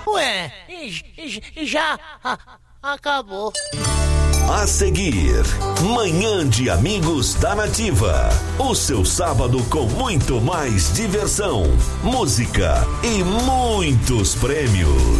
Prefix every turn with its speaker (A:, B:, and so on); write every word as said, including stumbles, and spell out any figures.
A: Ué, e, e, já a, acabou.
B: A seguir, Manhã de Amigos da Nativa. O seu sábado com muito mais diversão, música e muitos prêmios.